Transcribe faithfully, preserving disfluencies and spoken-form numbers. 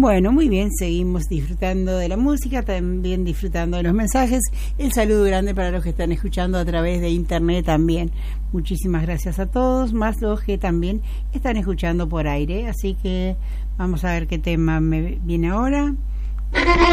Bueno, muy bien, seguimos disfrutando de la música, también disfrutando de los mensajes. El saludo grande para los que están escuchando a través de internet también. Muchísimas gracias a todos, más los que también están escuchando por aire. Así que vamos a ver qué tema me viene ahora.